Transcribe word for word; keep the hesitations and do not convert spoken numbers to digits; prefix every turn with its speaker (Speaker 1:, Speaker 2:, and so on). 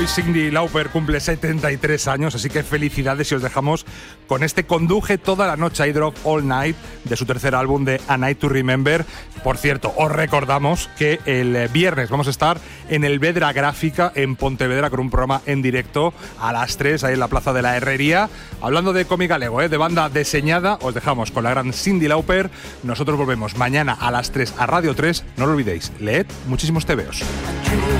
Speaker 1: Hoy Cyndi Lauper cumple setenta y tres años, así que felicidades y os dejamos con este Conduje toda la noche, I Drove All Night, de su tercer álbum de A Night to Remember. Por cierto, os recordamos que el viernes vamos a estar en el Vedra Gráfica en Pontevedra con un programa en directo a las tres, ahí en la Plaza de la Herrería. Hablando de cómic galego, ¿eh? de banda diseñada, os dejamos con la gran Cyndi Lauper. Nosotros volvemos mañana a las tres a Radio tres. No lo olvidéis, leed muchísimos tebeos.